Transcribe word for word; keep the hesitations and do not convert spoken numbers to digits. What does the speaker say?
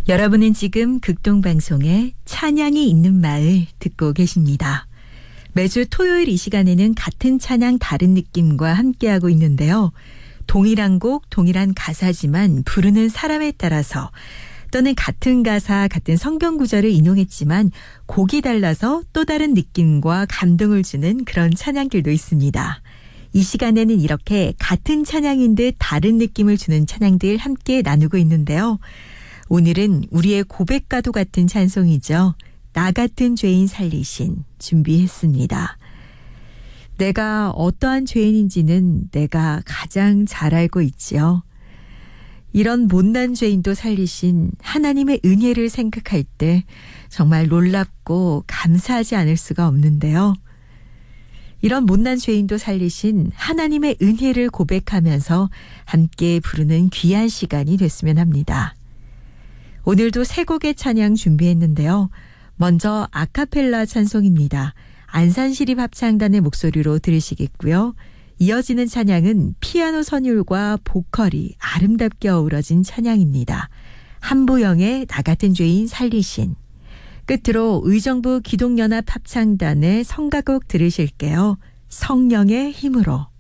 여러분은 지금 극동방송의 찬양이 있는 마을 듣고 계십니다. 매주 토요일 이 시간에는 같은 찬양 다른 느낌과 함께하고 있는데요. 동일한 곡, 동일한 가사지만 부르는 사람에 따라서 또는 같은 가사, 같은 성경 구절을 인용했지만 곡이 달라서 또 다른 느낌과 감동을 주는 그런 찬양들도 있습니다. 이 시간에는 이렇게 같은 찬양인 듯 다른 느낌을 주는 찬양들 함께 나누고 있는데요. 오늘은 우리의 고백과도 같은 찬송이죠. 나 같은 죄인 살리신 준비했습니다. 내가 어떠한 죄인인지는 내가 가장 잘 알고 있지요. 이런 못난 죄인도 살리신 하나님의 은혜를 생각할 때 정말 놀랍고 감사하지 않을 수가 없는데요. 이런 못난 죄인도 살리신 하나님의 은혜를 고백하면서 함께 부르는 귀한 시간이 됐으면 합니다. 오늘도 세 곡의 찬양 준비했는데요. 먼저 아카펠라 찬송입니다. 안산시립합창단의 목소리로 들으시겠고요. 이어지는 찬양은 피아노 선율과 보컬이 아름답게 어우러진 찬양입니다. 한부영의 나 같은 죄인 살리신. 끝으로 의정부 기독연합합창단의 성가곡 들으실게요. 성령의 힘으로.